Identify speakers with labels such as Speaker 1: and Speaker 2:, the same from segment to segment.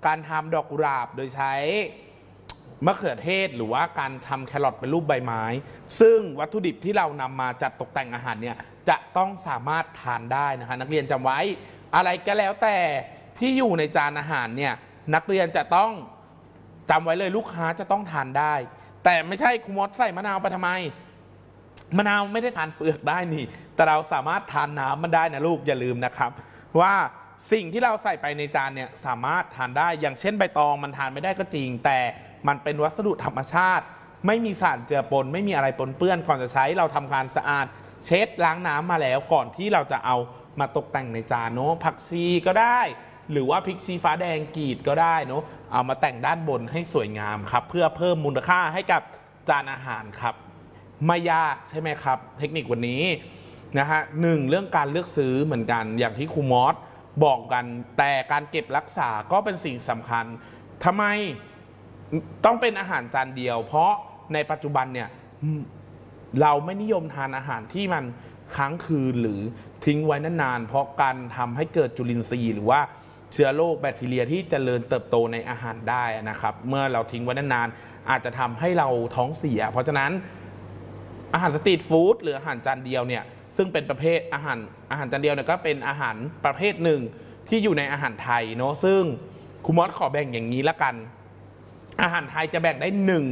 Speaker 1: การทำดอกกุหลาบโดยใช้มะเขือเทศหรือว่าการทำแครอทเป็นรูปใบไม้ซึ่งวัตถุดิบที่เรานำมาจัดตกแต่งอาหารเนี่ยจะต้องสามารถทานได้นะคะนักเรียนจำไว้อะไรก็แล้วแต่ที่อยู่ในจานอาหารเนี่ยนักเรียนจะต้องจำไว้เลยลูกค้าจะต้องทานได้แต่ไม่ใช่ครูมดใส่มะนาวไปทำไมมะนาวไม่ได้ทานเปลือกได้นี่แต่เราสามารถทานน้ำมันได้นะลูกอย่าลืมนะครับว่าสิ่งที่เราใส่ไปในจานเนี่ยสามารถทานได้อย่างเช่นใบตองมันทานไม่ได้ก็จริงแต่มันเป็นวัสดุธรรมชาติไม่มีสารเจือปนไม่มีอะไรปนเปื้อนก่อนจะใช้เราทำการสะอาดเช็ดล้างน้ำมาแล้วก่อนที่เราจะเอามาตกแต่งในจานเนาะผักชีก็ได้หรือว่าพริกชี้ฟ้าแดงกรีดก็ได้เนาะเอามาแต่งด้านบนให้สวยงามครับเพื่อเพิ่มมูลค่าให้กับจานอาหารครับไม่ยากใช่ไหมครับเทคนิควันนี้นะฮะเรื่องการเลือกซื้อเหมือนกันอย่างที่ครูมอสบอกกันแต่การเก็บรักษาก็เป็นสิ่งสำคัญทำไมต้องเป็นอาหารจานเดียวเพราะในปัจจุบันเนี่ยเราไม่นิยมทานอาหารที่มันค้างคืนหรือทิ้งไว้นานๆเพราะการทำให้เกิดจุลินทรีย์หรือว่าเชื้อโรคแบคทีเรียที่เจริญเติบโตในอาหารได้นะครับเมื่อเราทิ้งไว้นานๆอาจจะทำให้เราท้องเสียเพราะฉะนั้นอาหารสตรีทฟู้ดหรืออาหารจานเดียวเนี่ยซึ่งเป็นประเภทอาหารจานเดียวเนี่ยก็เป็นอาหารประเภทหนึ่งที่อยู่ในอาหารไทยเนาะซึ่งครูมอสขอแบ่งอย่างนี้ละกันอาหารไทยจะแบ่งได้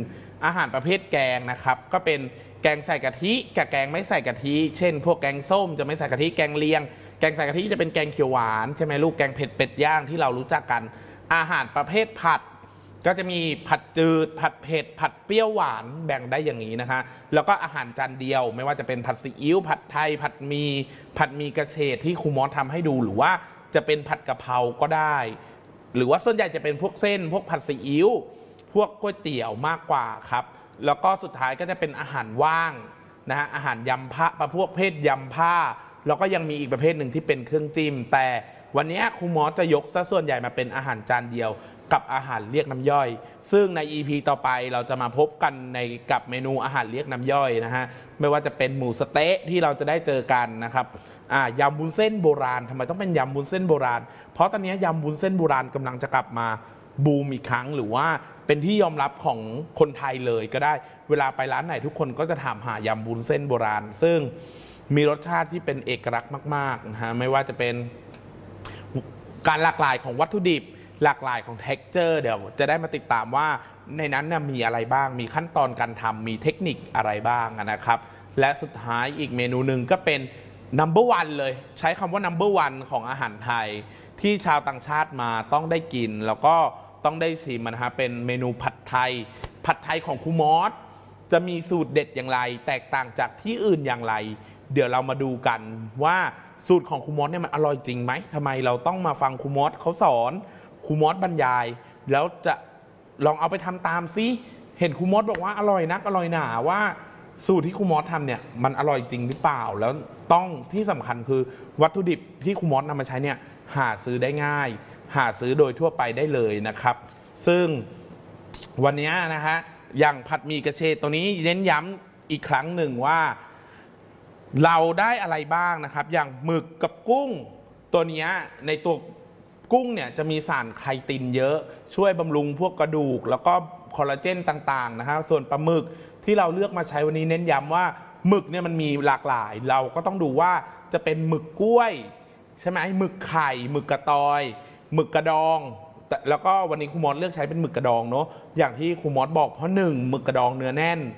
Speaker 1: 1อาหารประเภทแกงนะครับก็เป็นแกงใส่กะทิกับแกงไม่ใส่กะทิเช่นพวกแกงส้มจะไม่ใส่กะทิแกงเลียงแกงใส่กะทิจะเป็นแกงเขียวหวานใช่ไหมลูกแกงเผ็ดเป็ดย่างที่เรารู้จักกันอาหารประเภทผัดก็จะมีผัดจืดผัดเผ็ดผัดเปรี้ยวหวานแบ่งได้อย่างนี้นะคะแล้วก็อาหารจานเดียวไม่ว่าจะเป็นผัดซีอิ๊วผัดไทยผัดหมี่กระเฉดที่ครูมอสทำให้ดูหรือว่าจะเป็นผัดกะเพราก็ได้หรือว่าส่วนใหญ่จะเป็นพวกเส้นพวกผัดซีอิ๊วพวกก๋วยเตี๋ยวมากกว่าครับแล้วก็สุดท้ายก็จะเป็นอาหารว่างนะฮะอาหารยำผ้าประเภทยำผ้าแล้วก็ยังมีอีกประเภทหนึ่งที่เป็นเครื่องจิ้มแต่วันนี้ครูมอสจะยกซะส่วนใหญ่มาเป็นอาหารจานเดียวกับอาหารเรียกน้ำย่อยซึ่งใน EP ต่อไปเราจะมาพบกันในกับเมนูอาหารเรียกน้ำย่อยนะฮะไม่ว่าจะเป็นหมูสเต๊ะที่เราจะได้เจอกันนะครับยำวุ้นเส้นโบราณทำไมต้องเป็นยำวุ้นเส้นโบราณเพราะตอนนี้ยำวุ้นเส้นโบราณกำลังจะกลับมาบูมอีกครั้งหรือว่าเป็นที่ยอมรับของคนไทยเลยก็ได้เวลาไปร้านไหนทุกคนก็จะถามหายำวุ้นเส้นโบราณซึ่งมีรสชาติที่เป็นเอกลักษณ์มากๆนะฮะไม่ว่าจะเป็นการหลากหลายของวัตถุดิบหลากหลายของ texture เดี๋ยวจะได้มาติดตามว่าในนั้นมีอะไรบ้างมีขั้นตอนการทำมีเทคนิคอะไรบ้างนะครับและสุดท้ายอีกเมนูหนึ่งก็เป็น number one เลยใช้คำว่า number one ของอาหารไทยที่ชาวต่างชาติมาต้องได้กินแล้วก็ต้องได้ชิมนะฮะเป็นเมนูผัดไทยของครูมอสจะมีสูตรเด็ดอย่างไรแตกต่างจากที่อื่นอย่างไรเดี๋ยวเรามาดูกันว่าสูตรของครูมอสเนี่ยมันอร่อยจริงไหมทำไมเราต้องมาฟังครูมอสเขาสอนครูมอสบรรยายแล้วจะลองเอาไปทำตามซิเห็นครูมอสบอกว่าอร่อยนักอร่อยหนาว่าสูตรที่ครูมอสทำเนี่ยมันอร่อยจริงหรือเปล่าแล้วต้องที่สำคัญคือวัตถุดิบที่ครูมอสนำมาใช้เนี่ยหาซื้อได้ง่ายหาซื้อโดยทั่วไปได้เลยนะครับซึ่งวันนี้นะฮะอย่างผัดหมี่กระเฉดตัวนี้เน้นย้ำอีกครั้งหนึ่งว่าเราได้อะไรบ้างนะครับอย่างหมึกกับกุ้งตัวนี้ในตัวกุ้งเนี่ยจะมีสารไคตินเยอะช่วยบำรุงพวกกระดูกแล้วก็คอลลาเจนต่างๆนะครับส่วนปลาหมึกที่เราเลือกมาใช้วันนี้เน้นย้ำว่าหมึกเนี่ยมันมีหลากหลายเราก็ต้องดูว่าจะเป็นหมึกกล้วยใช่ไหมหมึกไข่หมึกกระตอยหมึกกระดองแล้วก็วันนี้ครูมอสเลือกใช้เป็นหมึกกระดองเนาะอย่างที่ครูมอสบอกเพราะ1หมึกกระดองเนื้อแน่น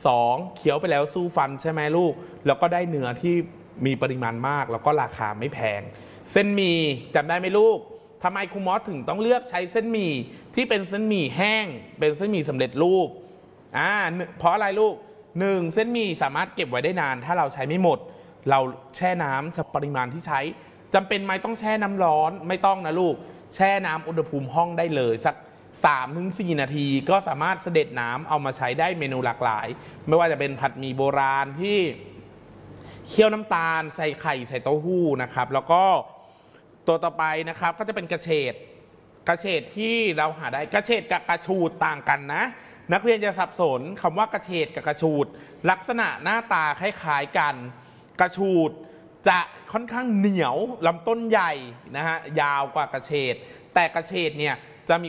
Speaker 1: 2เคี้ยวไปแล้วสู้ฟันใช่ไหมลูกแล้วก็ได้เนื้อที่มีปริมาณมากแล้วก็ราคาไม่แพงเส้นหมี่จำได้ไหมลูกทำไมครูมอสถึงต้องเลือกใช้เส้นหมี่ที่เป็นเส้นหมี่แห้งเป็นเส้นหมี่สำเร็จรูปเพราะอะไรลูก1เส้นหมี่สามารถเก็บไว้ได้นานถ้าเราใช้ไม่หมดเราแช่น้ำปริมาณที่ใช้จำเป็นไหมต้องแช่น้ำร้อนไม่ต้องนะลูกแช่น้ำอุณหภูมิห้องได้เลยสัก3-4 นาทีก็สามารถเสด็จน้ำเอามาใช้ได้เมนูหลากหลายไม่ว่าจะเป็นผัดหมี่โบราณที่เคี่ยวน้ำตาลใส่ไข่ใส่เต้าหู้นะครับแล้วก็ตัวต่อไปนะครับก็จะเป็นกระเฉดที่เราหาได้กระเฉดกับกระชูดต่างกันนะนักเรียนจะสับสนคำว่ากระเฉดกับกระชูดลักษณะหน้าตาคล้ายๆกันกระชูดจะค่อนข้างเหนียวลำต้นใหญ่นะฮะยาวกว่ากระเฉดแต่กระเฉดเนี่ย